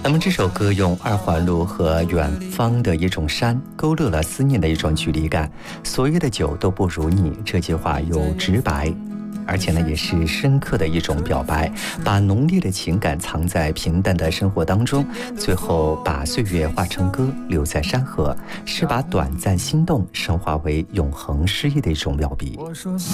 那么这首歌用二环路和远方的一种山勾勒了思念的一种距离感。所有的酒都不如你，这句话有直白，而且呢也是深刻的一种表白，把浓烈的情感藏在平淡的生活当中，最后把岁月化成歌，留在山河，是把短暂心动升华为永恒诗意的一种妙笔。 我说